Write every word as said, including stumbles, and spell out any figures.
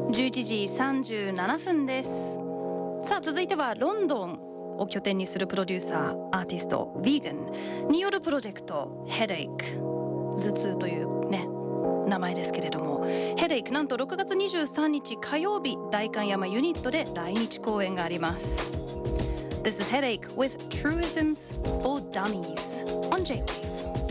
じゅういちじさんじゅうななふんです。さあ続いてはロンドンを拠点にするプロデューサーアーティスト Vegan によるプロジェクト Headache 頭痛というね名前ですけれども、 Headache なんとろくがつにじゅうさんにち火曜日代官山ユニットで来日公演があります。 This is Headache with Truisms for Dummies on J-Wave